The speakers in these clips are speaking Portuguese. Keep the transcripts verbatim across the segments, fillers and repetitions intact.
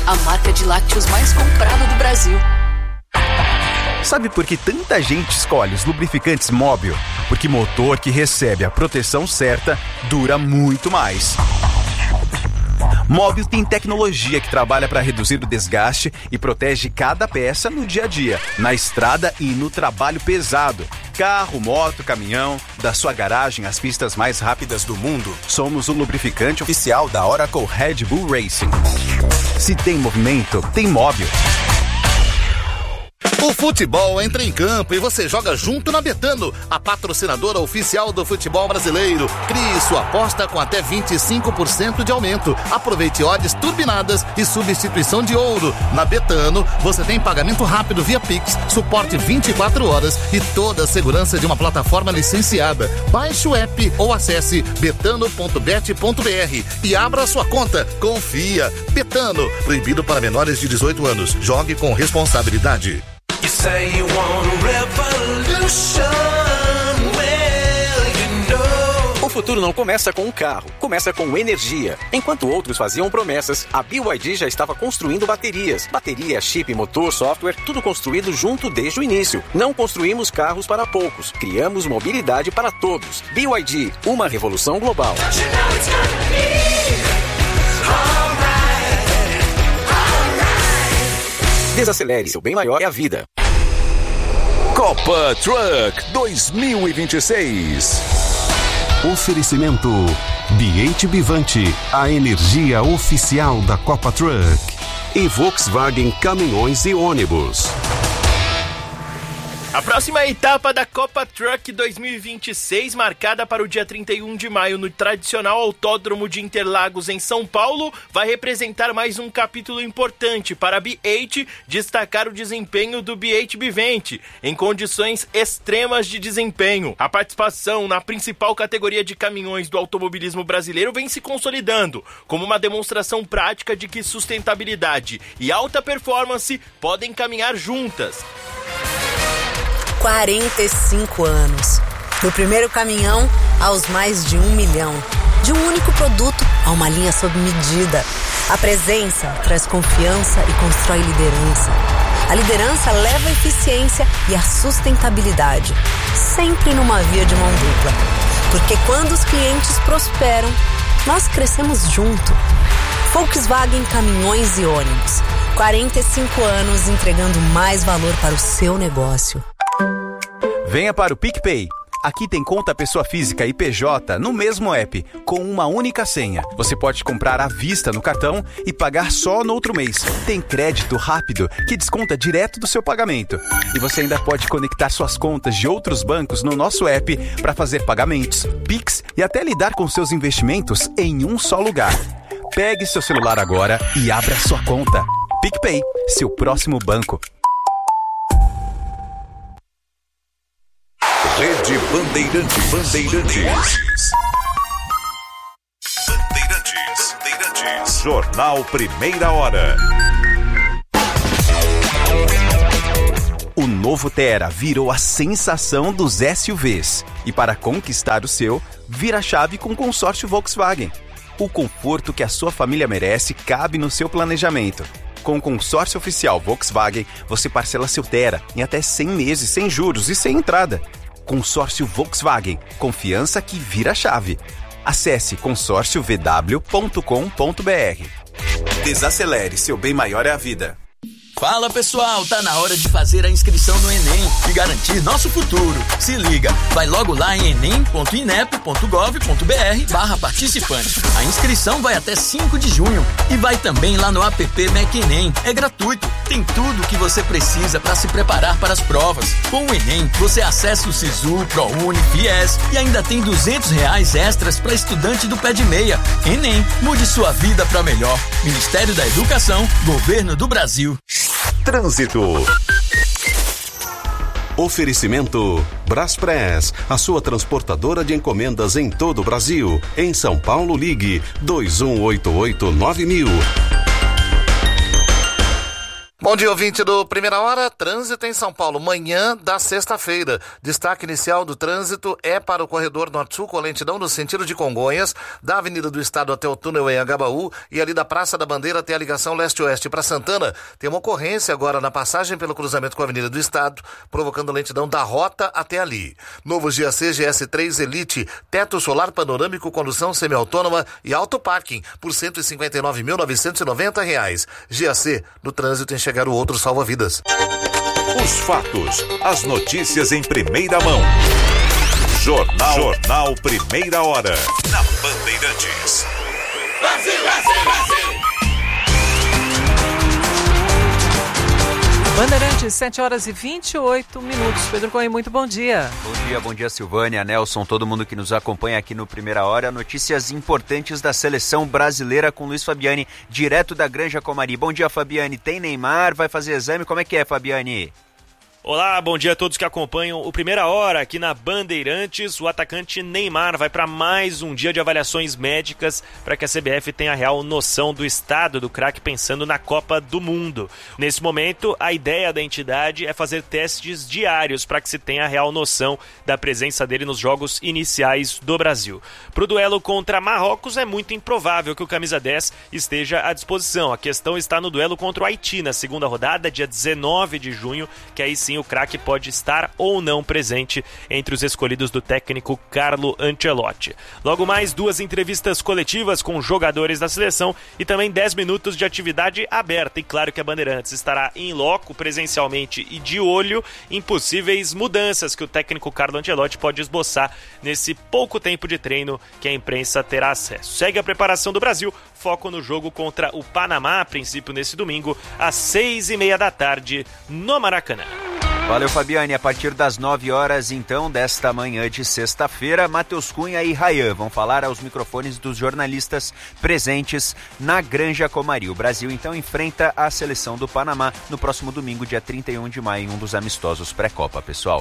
a marca de lácteos mais comprada do Brasil. Sabe por que tanta gente escolhe os lubrificantes Móbil? Porque motor que recebe a proteção certa dura muito mais. Móbil tem tecnologia que trabalha para reduzir o desgaste e protege cada peça no dia a dia, na estrada e no trabalho pesado. Carro, moto, caminhão, da sua garagem às pistas mais rápidas do mundo, somos o lubrificante oficial da Oracle Red Bull Racing. Se tem movimento, tem Móbil. O futebol entra em campo e você joga junto na Betano, a patrocinadora oficial do futebol brasileiro. Crie sua aposta com até vinte e cinco por cento de aumento. Aproveite odds turbinadas e substituição de ouro. Na Betano, você tem pagamento rápido via Pix, suporte vinte e quatro horas e toda a segurança de uma plataforma licenciada. Baixe o app ou acesse betano ponto bet ponto br e abra sua conta. Confia. Betano, proibido para menores de dezoito anos. Jogue com responsabilidade. You say you want a revolution, well, you know. O futuro não começa com um carro, começa com energia. Enquanto outros faziam promessas, a B Y D já estava construindo baterias. Bateria, chip, motor, software, tudo construído junto desde o início. Não construímos carros para poucos, criamos mobilidade para todos. B Y D, uma revolução global. Desacelere, seu bem maior é a vida. Copa Truck dois mil e vinte e seis. Oferecimento B H Bivante, a energia oficial da Copa Truck. E Volkswagen Caminhões e Ônibus. A próxima etapa da Copa Truck dois mil e vinte e seis, marcada para o dia trinta e um de maio no tradicional Autódromo de Interlagos em São Paulo, vai representar mais um capítulo importante para a B H destacar o desempenho do B H Bivante em condições extremas de desempenho. A participação na principal categoria de caminhões do automobilismo brasileiro vem se consolidando como uma demonstração prática de que sustentabilidade e alta performance podem caminhar juntas. quarenta e cinco anos. Do primeiro caminhão aos mais de um milhão. De um único produto a uma linha sob medida. A presença traz confiança e constrói liderança. A liderança leva a eficiência e a sustentabilidade. Sempre numa via de mão dupla. Porque quando os clientes prosperam, nós crescemos junto. Volkswagen Caminhões e Ônibus. quarenta e cinco anos entregando mais valor para o seu negócio. Venha para o PicPay. Aqui tem conta pessoa física e P J no mesmo app, com uma única senha. Você pode comprar à vista no cartão e pagar só no outro mês. Tem crédito rápido que desconta direto do seu pagamento. E você ainda pode conectar suas contas de outros bancos no nosso app para fazer pagamentos, Pix e até lidar com seus investimentos em um só lugar. Pegue seu celular agora e abra sua conta. PicPay, seu próximo banco. Rede Bandeirantes. Bandeirantes. Bandeirantes. Bandeirantes. Jornal Primeira Hora. O novo Tera virou a sensação dos S U Vs. E para conquistar o seu, vira a chave com o consórcio Volkswagen. O conforto que a sua família merece cabe no seu planejamento. Com o consórcio oficial Volkswagen, você parcela seu Tera em até cem meses sem juros e sem entrada. Consórcio Volkswagen. Confiança que vira a chave. Acesse consórcio v w ponto com ponto b r. Desacelere, seu bem maior é a vida. Fala pessoal, tá na hora de fazer a inscrição no Enem e garantir nosso futuro. Se liga, vai logo lá em enem ponto inep ponto gov ponto br barra participante. A inscrição vai até cinco de junho e vai também lá no app Mac Enem. É gratuito, tem tudo o que você precisa para se preparar para as provas. Com o Enem, você acessa o Sisu, ProUni, Fies e ainda tem duzentos reais extras para estudante do pé de meia. Enem, mude sua vida para melhor. Ministério da Educação, Governo do Brasil. Trânsito. Oferecimento Braspress, a sua transportadora de encomendas em todo o Brasil. Em São Paulo, ligue dois um oito oito nove mil. Bom dia, ouvinte do Primeira Hora. Trânsito em São Paulo, manhã da sexta-feira. Destaque inicial do trânsito é para o corredor norte-sul com lentidão no sentido de Congonhas, da Avenida do Estado até o túnel em Agabaú e ali da Praça da Bandeira até a ligação leste-oeste para Santana. Tem uma ocorrência agora na passagem pelo cruzamento com a Avenida do Estado, provocando lentidão da rota até ali. Novo G A C G S três Elite, teto solar panorâmico, condução semi-autônoma e auto parking por cento e cinquenta e nove mil novecentos e noventa reais. G A C, no trânsito enxergar o outro salva-vidas. Os fatos, as notícias em primeira mão. Jornal, Jornal Primeira Hora, na Bandeirantes. Brasil, Brasil, Brasil! Bandeirantes, sete horas e vinte e oito minutos. Pedro Cohen, muito bom dia. Bom dia, bom dia Silvânia, Nelson, todo mundo que nos acompanha aqui no Primeira Hora. Notícias importantes da seleção brasileira com Luiz Fabiani, direto da Granja Comari. Bom dia, Fabiani. Tem Neymar, vai fazer exame, como é que é, Fabiani? Olá, bom dia a todos que acompanham o Primeira Hora aqui na Bandeirantes. O atacante Neymar vai para mais um dia de avaliações médicas para que a C B F tenha a real noção do estado do craque pensando na Copa do Mundo. Nesse momento, a ideia da entidade é fazer testes diários para que se tenha a real noção da presença dele nos jogos iniciais do Brasil. Para o duelo contra Marrocos, é muito improvável que o camisa dez esteja à disposição. A questão está no duelo contra o Haiti, na segunda rodada, dia dezenove de junho, que aí sim o craque pode estar ou não presente entre os escolhidos do técnico Carlo Ancelotti. Logo mais, duas entrevistas coletivas com jogadores da seleção e também dez minutos de atividade aberta. E claro que a Bandeirantes estará em loco, presencialmente e de olho em possíveis mudanças que o técnico Carlo Ancelotti pode esboçar nesse pouco tempo de treino que a imprensa terá acesso. Segue a preparação do Brasil, foco no jogo contra o Panamá, a princípio nesse domingo, às seis e meia da tarde, no Maracanã. Valeu, Fabiane. A partir das nove horas, então, desta manhã de sexta-feira, Matheus Cunha e Rayan vão falar aos microfones dos jornalistas presentes na Granja Comari. O Brasil, então, enfrenta a seleção do Panamá no próximo domingo, dia trinta e um de maio, em um dos amistosos pré-Copa, pessoal.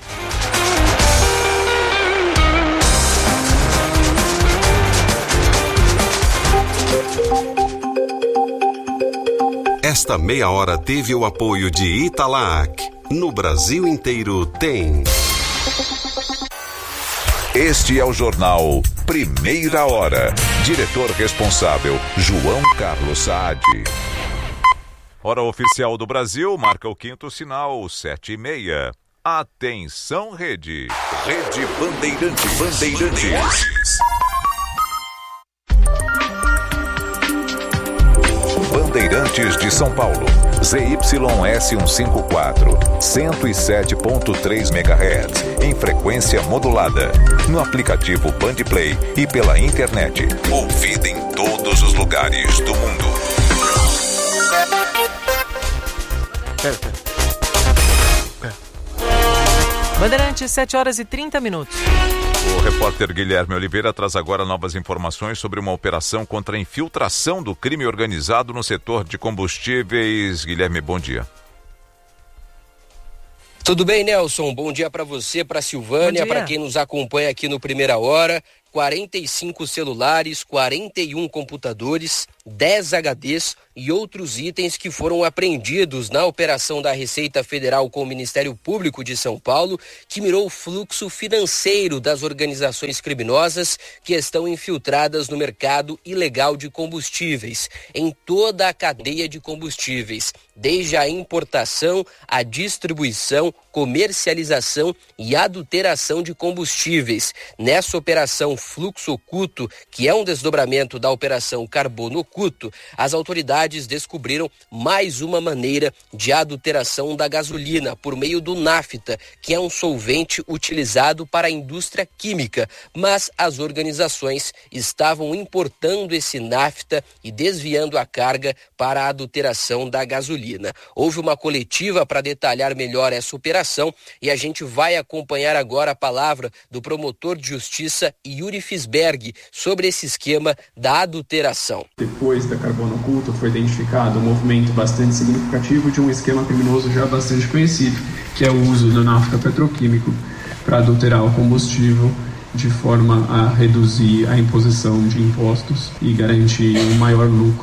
Esta meia hora teve o apoio de Italac. No Brasil inteiro tem. Este é o Jornal Primeira Hora. Diretor responsável, João Carlos Saad. Hora oficial do Brasil, marca o quinto sinal, sete e meia. Atenção, Rede. Rede Bandeirante, Bandeirantes. Bandeirantes de São Paulo, Z Y S cento e cinquenta e quatro, cento e sete ponto três megahertz, em frequência modulada, no aplicativo Bandplay e pela internet, ouvida em todos os lugares do mundo. Pera, pera. Pera. Bandeirantes, sete horas e trinta minutos. O repórter Guilherme Oliveira traz agora novas informações sobre uma operação contra a infiltração do crime organizado no setor de combustíveis. Guilherme, bom dia. Tudo bem, Nelson? Bom dia para você, para Silvânia, para quem nos acompanha aqui no Primeira Hora. quarenta e cinco celulares, quarenta e um computadores, dez H Ds e outros itens que foram apreendidos na operação da Receita Federal com o Ministério Público de São Paulo, que mirou o fluxo financeiro das organizações criminosas que estão infiltradas no mercado ilegal de combustíveis, em toda a cadeia de combustíveis, desde a importação, a distribuição, comercialização e adulteração de combustíveis. Nessa operação Fluxo Oculto, que é um desdobramento da operação Carbono Oculto, as autoridades descobriram mais uma maneira de adulteração da gasolina por meio do nafta, que é um solvente utilizado para a indústria química, mas as organizações estavam importando esse nafta e desviando a carga para a adulteração da gasolina. Houve uma coletiva para detalhar melhor essa operação e a gente vai acompanhar agora a palavra do promotor de justiça Yuri Fisberg sobre esse esquema da adulteração. Depois da Carbono Oculto foi identificado um movimento bastante significativo de um esquema criminoso já bastante conhecido, que é o uso do nafta petroquímico para adulterar o combustível de forma a reduzir a imposição de impostos e garantir um maior lucro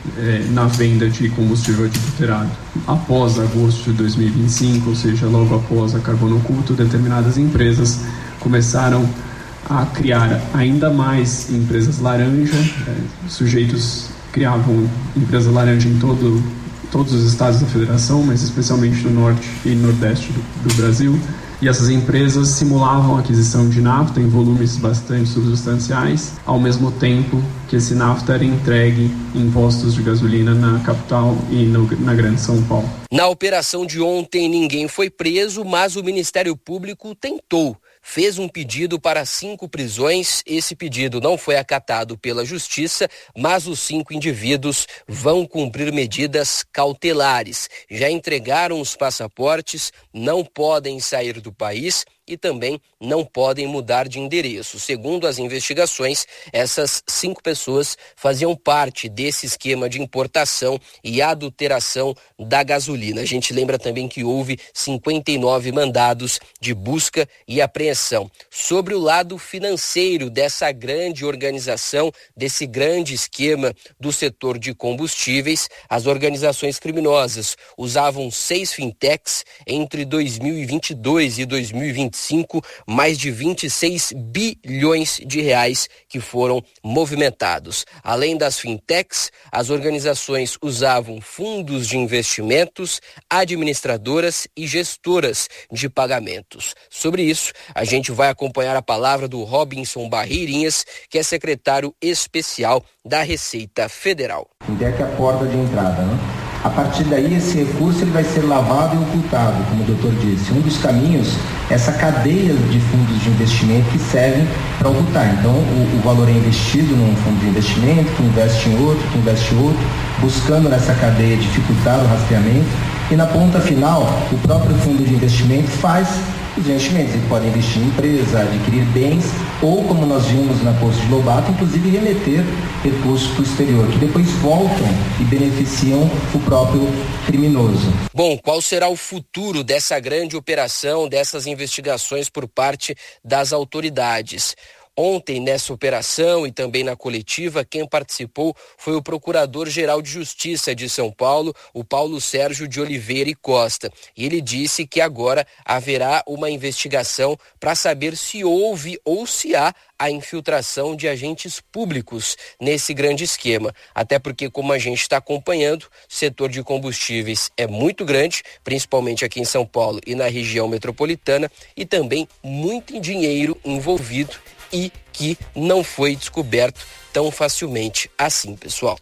é, na venda de combustível adulterado. Após agosto de dois mil e vinte e cinco, ou seja, logo após a Carbono Oculto, determinadas empresas começaram a criar ainda mais empresas laranja. É, sujeitos criavam empresas laranja em todo, todos os estados da federação, mas especialmente no norte e nordeste do, do Brasil. E essas empresas simulavam a aquisição de nafta em volumes bastante substanciais, ao mesmo tempo que esse nafta era entregue em postos de gasolina na capital e no, na Grande São Paulo. Na operação de ontem, ninguém foi preso, mas o Ministério Público tentou. Fez um pedido para cinco prisões. Esse pedido não foi acatado pela Justiça, mas os cinco indivíduos vão cumprir medidas cautelares. Já entregaram os passaportes, não podem sair do país e também não podem mudar de endereço. Segundo as investigações, essas cinco pessoas faziam parte desse esquema de importação e adulteração da gasolina. A gente lembra também que houve cinquenta e nove mandados de busca e apreensão. Sobre o lado financeiro dessa grande organização, desse grande esquema do setor de combustíveis, as organizações criminosas usavam seis fintechs entre dois mil e vinte e dois e dois mil e vinte e cinco, mais de vinte e seis bilhões de reais que foram movimentados. Além das fintechs, as organizações usavam fundos de investimentos, administradoras e gestoras de pagamentos. Sobre isso, a gente vai acompanhar a palavra do Robinson Barreirinhas, que é secretário especial da Receita Federal. Fintech é a porta de entrada, né? A partir daí, esse recurso ele vai ser lavado e ocultado, como o doutor disse. Um dos caminhos é essa cadeia de fundos de investimento que servem para ocultar. Então, o, o valor é investido num fundo de investimento, que investe em outro, que investe em outro, buscando nessa cadeia dificultar o rastreamento. E na ponta final, o próprio fundo de investimento faz os investimentos. Ele pode investir em empresa, adquirir bens, ou, como nós vimos na Poço de Lobato, inclusive remeter recursos para o exterior, que depois voltam e beneficiam o próprio criminoso. Bom, qual será o futuro dessa grande operação, dessas investigações por parte das autoridades? Ontem, nessa operação e também na coletiva, quem participou foi o Procurador-Geral de Justiça de São Paulo, o Paulo Sérgio de Oliveira e Costa. E ele disse que agora haverá uma investigação para saber se houve ou se há a infiltração de agentes públicos nesse grande esquema. Até porque, como a gente está acompanhando, o setor de combustíveis é muito grande, principalmente aqui em São Paulo e na região metropolitana, e também muito dinheiro envolvido e que não foi descoberto tão facilmente assim, pessoal.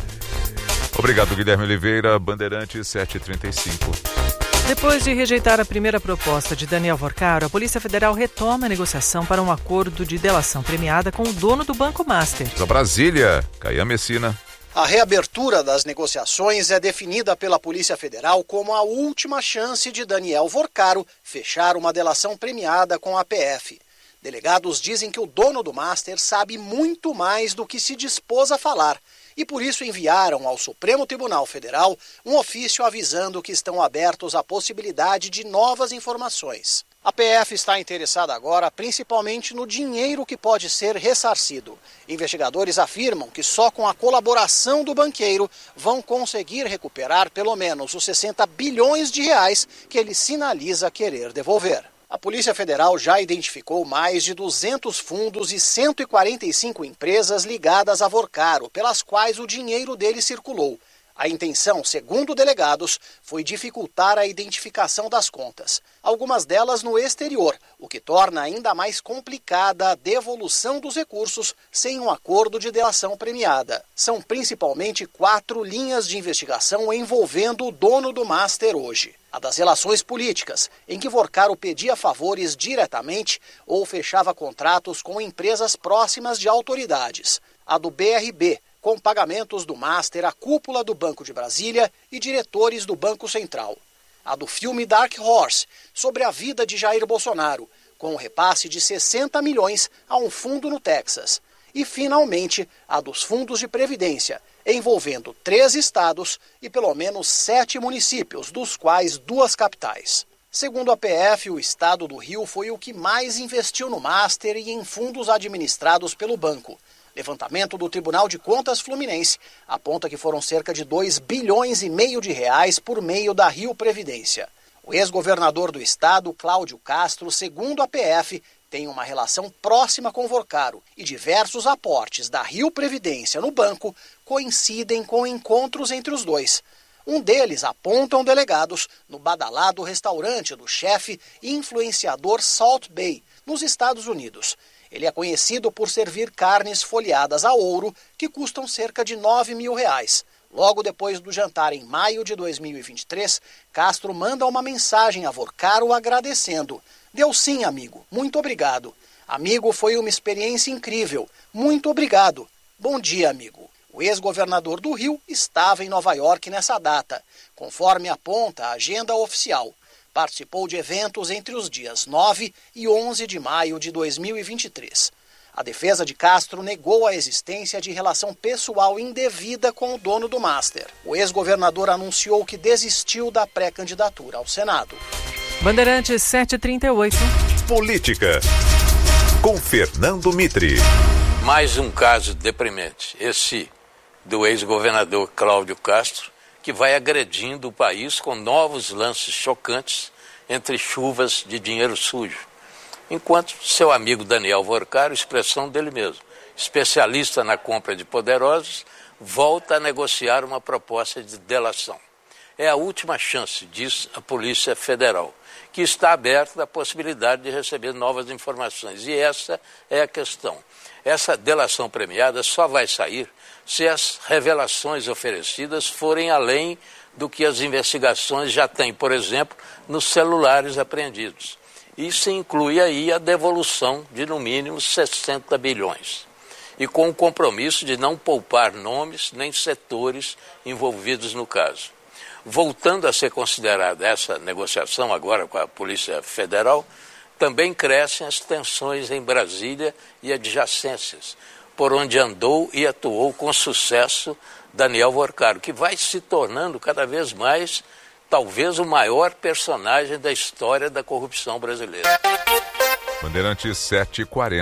Obrigado, Guilherme Oliveira, Bandeirantes sete e trinta e cinco. Depois de rejeitar a primeira proposta de Daniel Vorcaro, a Polícia Federal retoma a negociação para um acordo de delação premiada com o dono do Banco Master. Da Brasília, Caian Messina. A reabertura das negociações é definida pela Polícia Federal como a última chance de Daniel Vorcaro fechar uma delação premiada com a P F. Delegados dizem que o dono do Master sabe muito mais do que se dispôs a falar e por isso enviaram ao Supremo Tribunal Federal um ofício avisando que estão abertos à possibilidade de novas informações. A P F está interessada agora principalmente no dinheiro que pode ser ressarcido. Investigadores afirmam que só com a colaboração do banqueiro vão conseguir recuperar pelo menos os sessenta bilhões de reais que ele sinaliza querer devolver. A Polícia Federal já identificou mais de duzentos fundos e cento e quarenta e cinco empresas ligadas a Vorcaro, pelas quais o dinheiro dele circulou. A intenção, segundo delegados, foi dificultar a identificação das contas, algumas delas no exterior, o que torna ainda mais complicada a devolução dos recursos sem um acordo de delação premiada. São principalmente quatro linhas de investigação envolvendo o dono do Master hoje. A das relações políticas, em que Vorcaro pedia favores diretamente ou fechava contratos com empresas próximas de autoridades. A do B R B, com pagamentos do Master à cúpula do Banco de Brasília e diretores do Banco Central. A do filme Dark Horse, sobre a vida de Jair Bolsonaro, com um repasse de sessenta milhões a um fundo no Texas. E, finalmente, a dos fundos de previdência, envolvendo três estados e pelo menos sete municípios, dos quais duas capitais. Segundo a P F, o estado do Rio foi o que mais investiu no Master e em fundos administrados pelo banco. Levantamento do Tribunal de Contas Fluminense aponta que foram cerca de dois bilhões e meio de reais por meio da Rio Previdência. O ex-governador do estado, Cláudio Castro, segundo a P F, tem uma relação próxima com Vorcaro e diversos aportes da Rio Previdência no banco coincidem com encontros entre os dois. Um deles, apontam delegados, no badalado restaurante do chefe e influenciador Salt Bay, nos Estados Unidos. Ele é conhecido por servir carnes folheadas a ouro, que custam cerca de nove mil reais. Logo depois do jantar em maio de dois mil e vinte e três, Castro manda uma mensagem a Vorcaro agradecendo. Deu sim, amigo. Muito obrigado. Amigo, foi uma experiência incrível. Muito obrigado. Bom dia, amigo. O ex-governador do Rio estava em Nova York nessa data, conforme aponta a agenda oficial. Participou de eventos entre os dias nove e onze de maio de dois mil e vinte e três. A defesa de Castro negou a existência de relação pessoal indevida com o dono do Master. O ex-governador anunciou que desistiu da pré-candidatura ao Senado. Bandeirantes sete e trinta e oito. Política. Com Fernando Mitre. Mais um caso deprimente. Esse do ex-governador Cláudio Castro, que vai agredindo o país com novos lances chocantes entre chuvas de dinheiro sujo. Enquanto seu amigo Daniel Vorcaro, expressão dele mesmo, especialista na compra de poderosos, volta a negociar uma proposta de delação. É a última chance, diz a Polícia Federal, que está aberta à possibilidade de receber novas informações. E essa é a questão. Essa delação premiada só vai sair se as revelações oferecidas forem além do que as investigações já têm, por exemplo, nos celulares apreendidos. Isso inclui aí a devolução de, no mínimo, sessenta bilhões. E com o compromisso de não poupar nomes nem setores envolvidos no caso. Voltando a ser considerada essa negociação agora com a Polícia Federal, também crescem as tensões em Brasília e adjacências, por onde andou e atuou com sucesso Daniel Vorcaro, que vai se tornando cada vez mais, talvez, o maior personagem da história da corrupção brasileira. Bandeirantes sete e quarenta.